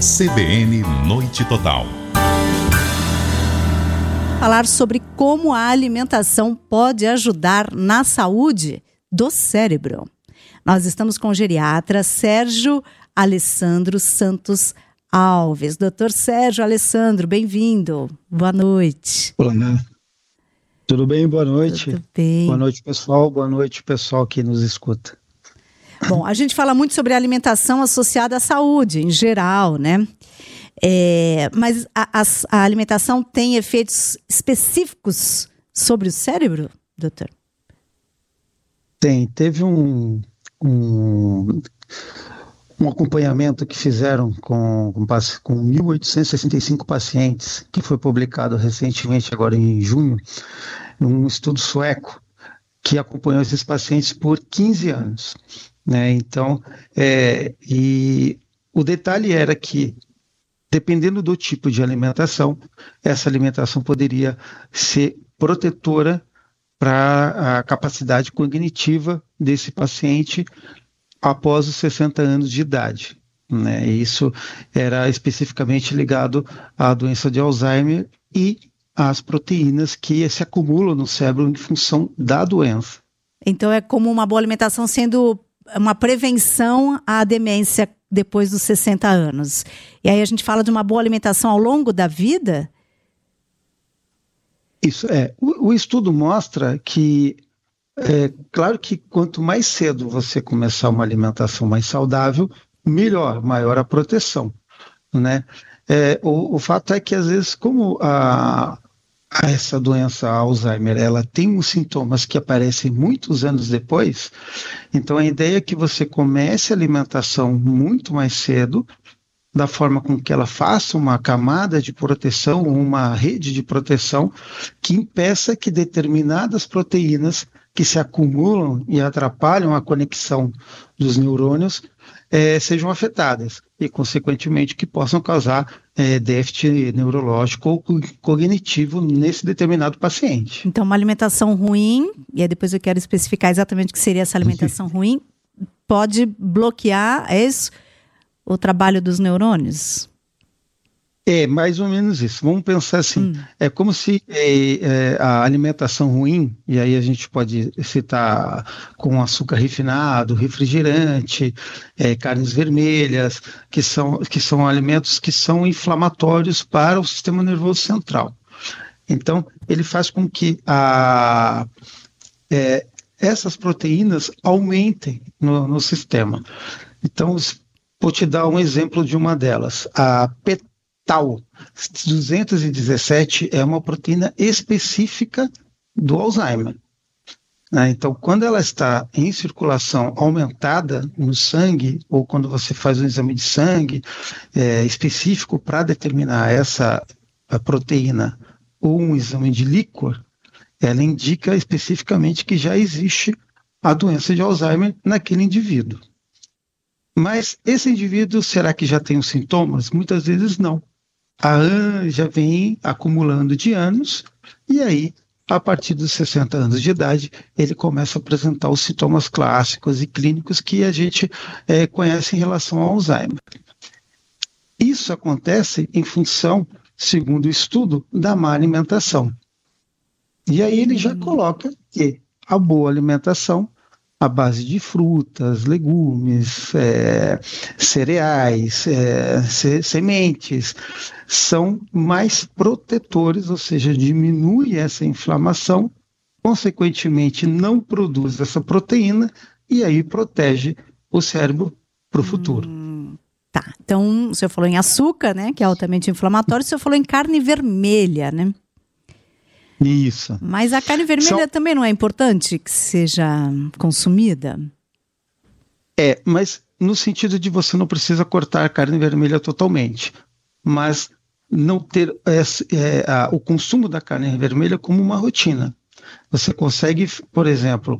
CBN Noite Total. Falar sobre como a alimentação pode ajudar na saúde do cérebro. Nós estamos com o geriatra Sérgio Alessandro Santos Alves. Doutor Sérgio Alessandro, bem-vindo. Boa noite. Olá. Tudo bem? Boa noite. Tudo bem. Boa noite, pessoal. Boa noite, pessoal que nos escuta. Bom, a gente fala muito sobre alimentação associada à saúde, em geral, né? Mas a alimentação tem efeitos específicos sobre o cérebro, doutor? Teve um acompanhamento que fizeram com 1.865 pacientes, que foi publicado recentemente, agora em junho, um estudo sueco que acompanhou esses pacientes por 15 anos. Né? Então, e o detalhe era que, dependendo do tipo de alimentação, essa alimentação poderia ser protetora para a capacidade cognitiva desse paciente após os 60 anos de idade. Né? E isso era especificamente ligado à doença de Alzheimer e às proteínas que se acumulam no cérebro em função da doença. Então é como uma boa alimentação sendo uma prevenção à demência depois dos 60 anos. E aí a gente fala de uma boa alimentação ao longo da vida? Isso é. O estudo mostra que, claro que quanto mais cedo você começar uma alimentação mais saudável, melhor, maior a proteção, né? O fato é que, às vezes, como essa doença Alzheimer, ela tem uns sintomas que aparecem muitos anos depois, então a ideia é que você comece a alimentação muito mais cedo, da forma com que ela faça uma camada de proteção, uma rede de proteção, que impeça que determinadas proteínas que se acumulam e atrapalham a conexão dos neurônios sejam afetadas e, consequentemente, que possam causar déficit neurológico ou cognitivo nesse determinado paciente. Então, uma alimentação ruim, e aí depois eu quero especificar exatamente o que seria essa alimentação ruim, pode bloquear o trabalho dos neurônios? É mais ou menos isso. Vamos pensar assim, é como se a alimentação ruim, e aí a gente pode citar com açúcar refinado, refrigerante, carnes vermelhas, que são alimentos que são inflamatórios para o sistema nervoso central. Então, ele faz com que essas proteínas aumentem no sistema. Então, vou te dar um exemplo de uma delas, a Tau 217 é uma proteína específica do Alzheimer. Né? Então, quando ela está em circulação aumentada no sangue, ou quando você faz um exame de sangue específico para determinar essa proteína, ou um exame de líquor, ela indica especificamente que já existe a doença de Alzheimer naquele indivíduo. Mas esse indivíduo, será que já tem os sintomas? Muitas vezes não. Já vem acumulando de anos, e aí, a partir dos 60 anos de idade, ele começa a apresentar os sintomas clássicos e clínicos que a gente conhece em relação ao Alzheimer. Isso acontece em função, segundo o estudo, da má alimentação. E aí ele já coloca que a boa alimentação, à base de frutas, legumes, cereais, sementes, são mais protetores, ou seja, diminui essa inflamação, consequentemente não produz essa proteína e aí protege o cérebro para o futuro. Tá, então o senhor falou em açúcar, né, que é altamente inflamatório, o senhor falou em carne vermelha, né? Isso. Mas a carne vermelha também não é importante que seja consumida? Mas no sentido de você não precisa cortar a carne vermelha totalmente, mas não ter o consumo da carne vermelha como uma rotina. Você consegue, por exemplo,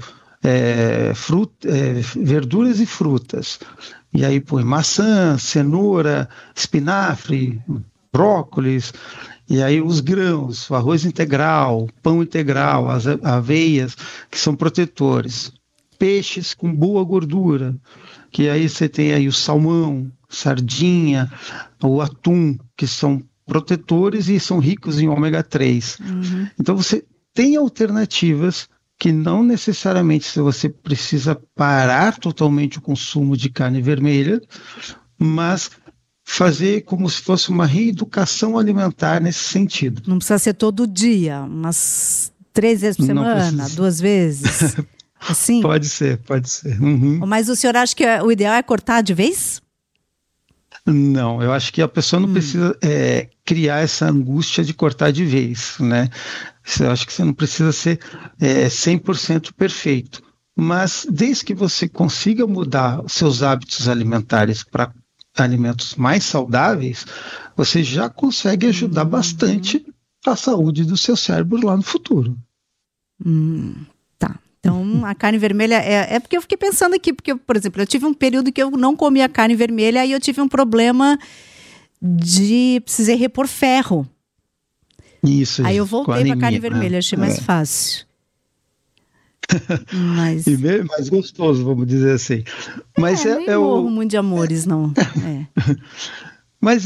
verduras e frutas, e aí põe maçã, cenoura, espinafre, brócolis, e aí os grãos, o arroz integral, pão integral, as aveias, que são protetores. Peixes com boa gordura, que aí você tem aí o salmão, sardinha, o atum, que são protetores e são ricos em ômega 3. Então você tem alternativas que não necessariamente se você precisa parar totalmente o consumo de carne vermelha, mas fazer como se fosse uma reeducação alimentar nesse sentido. Não precisa ser todo dia, umas 3 vezes por semana, 2 vezes, assim? Pode ser. Mas o senhor acha que o ideal é cortar de vez? Não, eu acho que a pessoa não precisa criar essa angústia de cortar de vez, né? Eu acho que você não precisa ser 100% perfeito, mas desde que você consiga mudar os seus hábitos alimentares para alimentos mais saudáveis, você já consegue ajudar bastante a saúde do seu cérebro lá no futuro. Tá. Então, a carne vermelha é porque eu fiquei pensando aqui, porque, por exemplo, eu tive um período que eu não comia carne vermelha e eu tive um problema precisei repor ferro. Isso. Aí eu voltei para carne vermelha, achei mais fácil. Mas... E bem mais gostoso, vamos dizer assim. Mas nem morro muito de amores, não. Mas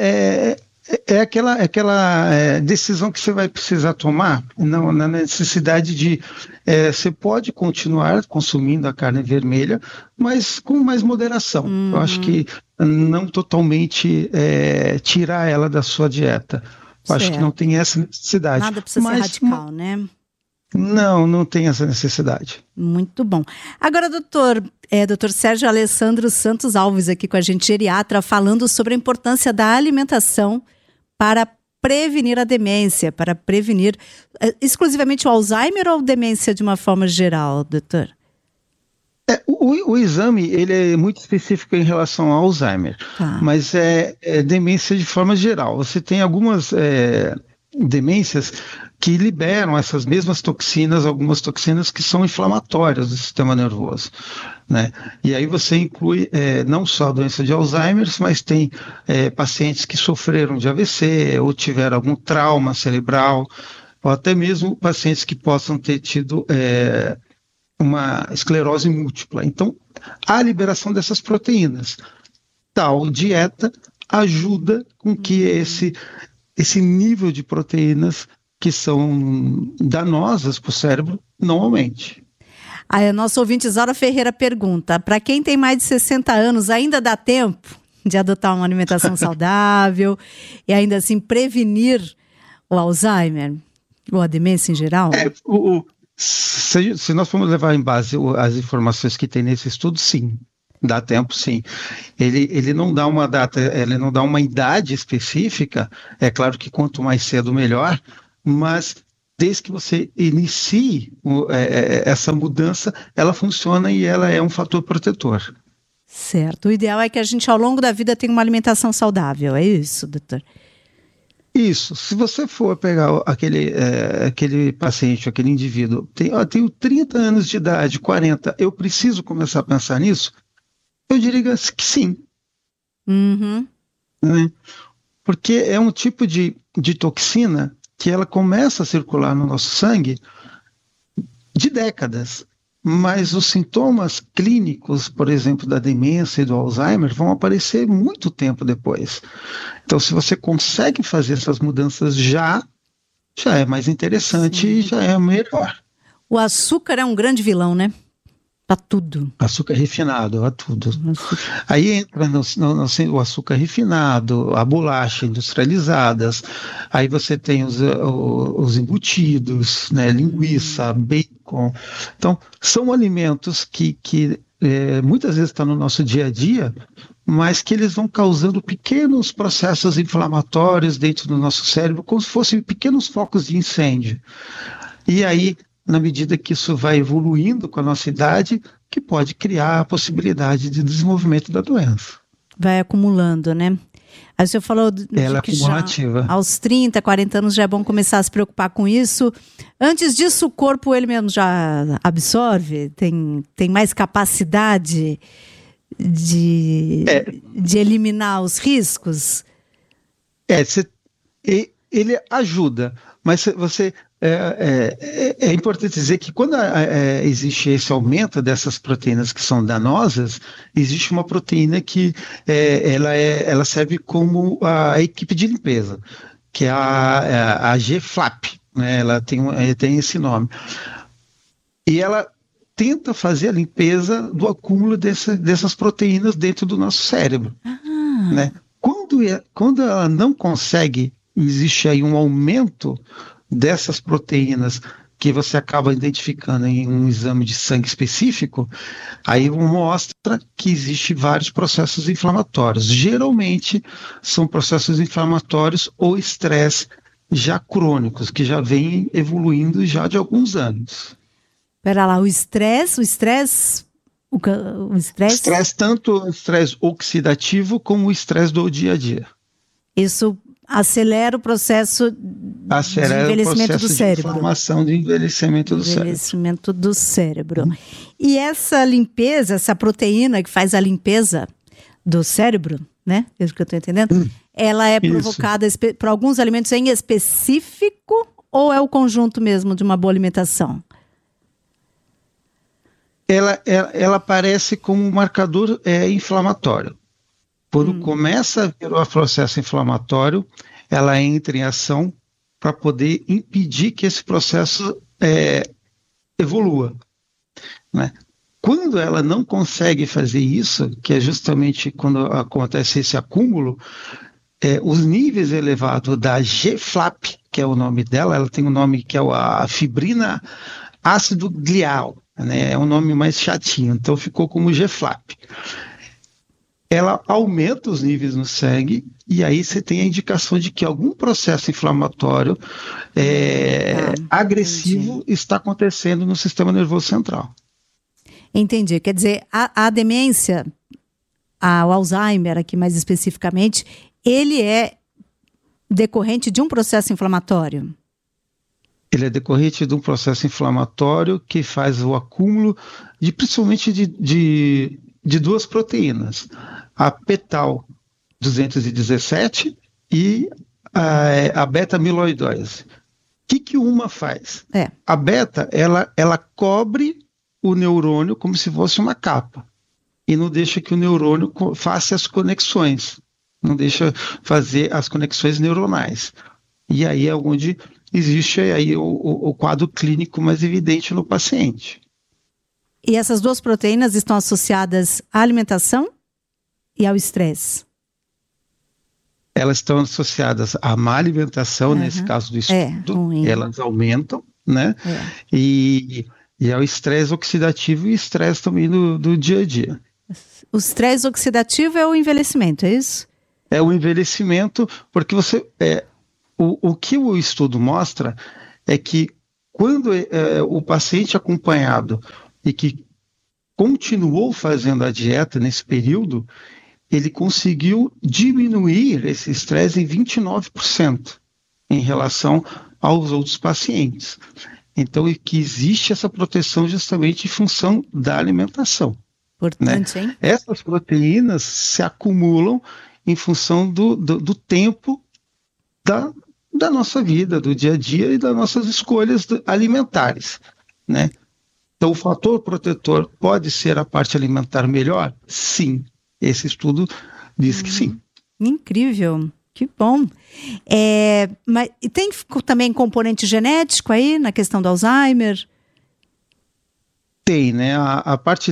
aquela decisão que você vai precisar tomar, não, na necessidade de você pode continuar consumindo a carne vermelha, mas com mais moderação. Eu acho que não totalmente tirar ela da sua dieta. Eu acho que não tem essa necessidade. Nada precisa ser radical, né? Não tem essa necessidade. Muito bom. Agora, doutor Sérgio Alessandro Santos Alves aqui com a gente, geriatra, falando sobre a importância da alimentação para prevenir a demência, para prevenir exclusivamente o Alzheimer ou demência de uma forma geral, doutor? O exame ele é muito específico em relação ao Alzheimer, mas é demência de forma geral. Você tem algumas demências que liberam essas mesmas toxinas, algumas toxinas que são inflamatórias do sistema nervoso, né? E aí você inclui não só a doença de Alzheimer, mas tem pacientes que sofreram de AVC ou tiveram algum trauma cerebral, ou até mesmo pacientes que possam ter tido uma esclerose múltipla. Então, a liberação dessas proteínas, tal dieta ajuda com que esse nível de proteínas que são danosas para o cérebro não aumente. A nossa ouvinte Isaura Ferreira pergunta, para quem tem mais de 60 anos, ainda dá tempo de adotar uma alimentação saudável e ainda assim prevenir o Alzheimer ou a demência em geral? Se nós formos levar em base as informações que tem nesse estudo, sim. Dá tempo, sim. Ele não dá uma data, ele não dá uma idade específica. É claro que quanto mais cedo, melhor. Mas desde que você inicie essa mudança, ela funciona e ela é um fator protetor. Certo. O ideal é que a gente, ao longo da vida, tenha uma alimentação saudável. É isso, doutor? Isso. Se você for pegar aquele paciente, aquele indivíduo, tenho 30 anos de idade, 40, eu preciso começar a pensar nisso? Eu diria que sim. Né? Porque é um tipo de toxina que ela começa a circular no nosso sangue de décadas, mas os sintomas clínicos, por exemplo, da demência e do Alzheimer, vão aparecer muito tempo depois. Então, se você consegue fazer essas mudanças já é mais interessante e já é melhor. O açúcar é um grande vilão, né? Para tudo. Açúcar refinado, a tudo. Aí entra o açúcar refinado, a bolacha industrializadas, aí você tem os embutidos, né, linguiça, bacon. Então, são alimentos que muitas vezes estão no nosso dia a dia, mas que eles vão causando pequenos processos inflamatórios dentro do nosso cérebro, como se fossem pequenos focos de incêndio. E aí, na medida que isso vai evoluindo com a nossa idade, que pode criar a possibilidade de desenvolvimento da doença. Vai acumulando, né? Aí o senhor falou ela é acumulativa. Aos 30, 40 anos já é bom começar a se preocupar com isso. Antes disso, o corpo ele mesmo já absorve? Tem mais capacidade de eliminar os riscos? Ele ajuda, mas você É importante dizer que quando existe esse aumento dessas proteínas que são danosas, existe uma proteína que ela serve como a equipe de limpeza, que é a GFLAP, né? Ela tem esse nome. E ela tenta fazer a limpeza do acúmulo dessas proteínas dentro do nosso cérebro. Né? Quando ela não consegue, existe aí um aumento dessas proteínas que você acaba identificando em um exame de sangue específico, aí mostra que existe vários processos inflamatórios. Geralmente são processos inflamatórios ou estresse já crônicos, que já vêm evoluindo já de alguns anos. Espera lá, o estresse, tanto o estresse oxidativo como o estresse do dia a dia. Isso acelera o processo de envelhecimento do cérebro. Inflamação de envelhecimento do cérebro. E essa limpeza, essa proteína que faz a limpeza do cérebro, né? É isso que eu estou entendendo. Ela é provocada por alguns alimentos em específico ou é o conjunto mesmo de uma boa alimentação? Ela aparece como um marcador inflamatório. Quando começa a vir o processo inflamatório, ela entra em ação para poder impedir que esse processo evolua. Né? Quando ela não consegue fazer isso, que é justamente quando acontece esse acúmulo, os níveis elevados da GFLAP, que é o nome dela, ela tem um nome que é a fibrina ácido glial, né? É um nome mais chatinho, então ficou como GFLAP. Ela aumenta os níveis no sangue e aí você tem a indicação de que algum processo inflamatório agressivo está acontecendo no sistema nervoso central. Entendi. Quer dizer, a demência, o Alzheimer aqui mais especificamente, ele é decorrente de um processo inflamatório? Ele é decorrente de um processo inflamatório que faz o acúmulo principalmente de duas proteínas, a Petal 217 e a beta-amiloidose. O que uma faz? A beta, ela cobre o neurônio como se fosse uma capa e não deixa que o neurônio faça as conexões, não deixa fazer as conexões neuronais. E aí é onde existe aí o quadro clínico mais evidente no paciente. E essas duas proteínas estão associadas à alimentação e ao estresse? Elas estão associadas à má alimentação, nesse caso do estudo, elas aumentam, né? E ao estresse oxidativo e estresse também do dia a dia. O estresse oxidativo é o envelhecimento, é isso? É o envelhecimento, porque o que o estudo mostra é que quando o paciente acompanhado e que continuou fazendo a dieta nesse período, ele conseguiu diminuir esse estresse em 29% em relação aos outros pacientes. Então, que existe essa proteção justamente em função da alimentação. Importante, né? Hein? Essas proteínas se acumulam em função do tempo da nossa vida, do dia a dia e das nossas escolhas alimentares, né? Então, o fator protetor pode ser a parte alimentar melhor? Sim. Esse estudo diz que sim. Incrível. Que bom. Mas tem também componente genético aí na questão do Alzheimer? Tem, né? A parte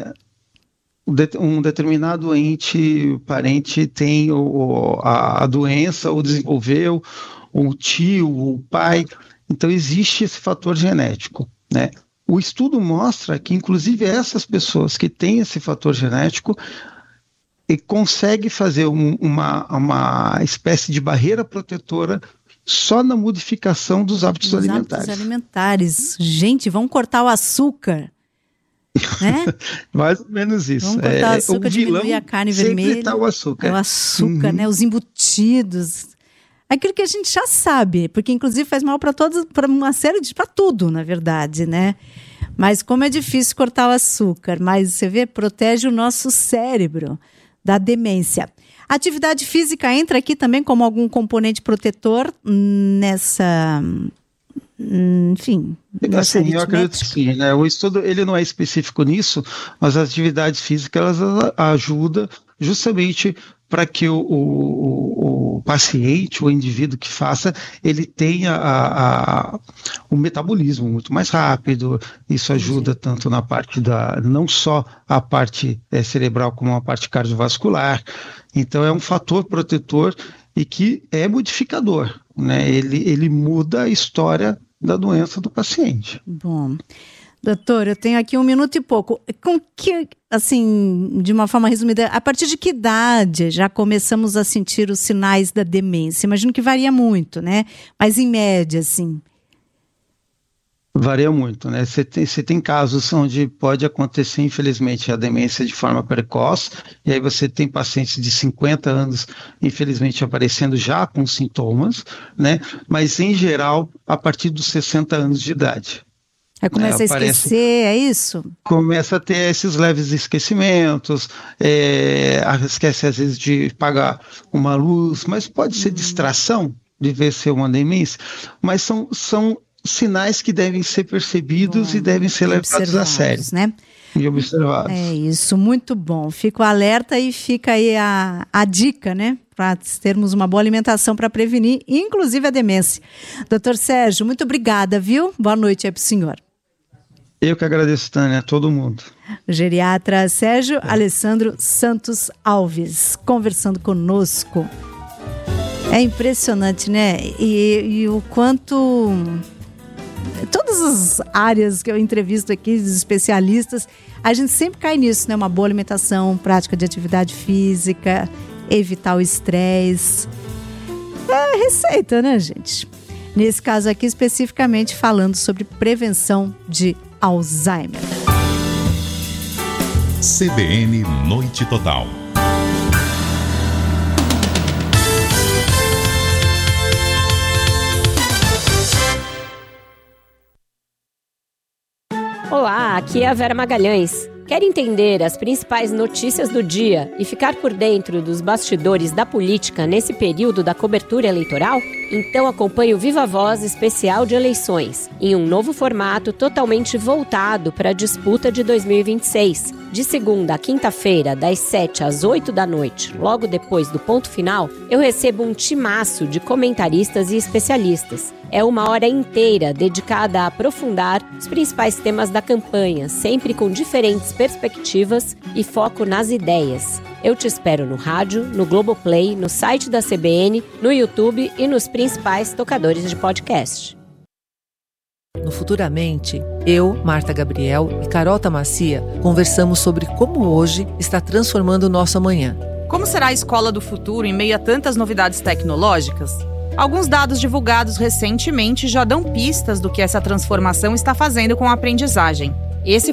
um determinado parente tem a doença, ou desenvolveu, ou o tio, ou o pai. Então, existe esse fator genético, né? O estudo mostra que, inclusive, essas pessoas que têm esse fator genético conseguem fazer uma espécie de barreira protetora só na modificação dos hábitos alimentares. Gente, vamos cortar o açúcar, né? Mais ou menos isso. Vamos cortar o açúcar, diminuir a carne vermelha. Tá o açúcar. O açúcar, né? Os embutidos. Aquilo que a gente já sabe, porque inclusive faz mal para uma série para tudo, na verdade, né? Mas como é difícil cortar o açúcar, mas você vê, protege o nosso cérebro da demência. A atividade física entra aqui também como algum componente protetor enfim... Assim, eu acredito que sim, né? O estudo ele não é específico nisso, mas as atividades físicas elas ajudam justamente para que o paciente, o indivíduo que faça, ele tenha o metabolismo muito mais rápido. Isso ajuda tanto na parte não só a parte cerebral como a parte cardiovascular. Então é um fator protetor e que é modificador, né? Ele muda a história da doença do paciente. Bom, doutor, eu tenho aqui 1 minuto e pouco. Com que, assim, de uma forma resumida, a partir de que idade já começamos a sentir os sinais da demência? Imagino que varia muito, né? Mas em média, assim. Varia muito, né? Você tem casos onde pode acontecer, infelizmente, a demência de forma precoce, e aí você tem pacientes de 50 anos, infelizmente, aparecendo já com sintomas, né? Mas, em geral, a partir dos 60 anos de idade. Aí começa a esquecer, é isso? Começa a ter esses leves esquecimentos, esquece às vezes de pagar uma luz, mas pode ser distração, de ver ser uma demência, mas são sinais que devem ser percebidos e devem ser levados a sério, né? E observados. É isso, muito bom. Fico alerta e fica aí a dica, né? Para termos uma boa alimentação para prevenir, inclusive a demência. Doutor Sérgio, muito obrigada, viu? Boa noite aí para o senhor. Eu que agradeço, Tânia, a todo mundo. O geriatra Sérgio Alessandro Santos Alves, conversando conosco. É impressionante, né? E o quanto... Todas as áreas que eu entrevisto aqui, dos especialistas, a gente sempre cai nisso, né? Uma boa alimentação, prática de atividade física, evitar o estresse. É receita, né, gente? Nesse caso aqui, especificamente falando sobre prevenção de Alzheimer. CBN Noite Total. Olá, aqui é a Vera Magalhães. Quer entender as principais notícias do dia e ficar por dentro dos bastidores da política nesse período da cobertura eleitoral? Então acompanhe o Viva Voz especial de eleições, em um novo formato totalmente voltado para a disputa de 2026. De segunda a quinta-feira, das 7 às 8 da noite, logo depois do ponto final, eu recebo um timaço de comentaristas e especialistas. É 1 hora inteira dedicada a aprofundar os principais temas da campanha, sempre com diferentes perspectivas e foco nas ideias. Eu te espero no rádio, no Globoplay, no site da CBN, no YouTube e nos principais tocadores de podcast. No Futuramente, eu, Marta Gabriel e Carol Macia conversamos sobre como hoje está transformando o nosso amanhã. Como será a escola do futuro em meio a tantas novidades tecnológicas? Alguns dados divulgados recentemente já dão pistas do que essa transformação está fazendo com a aprendizagem. Esse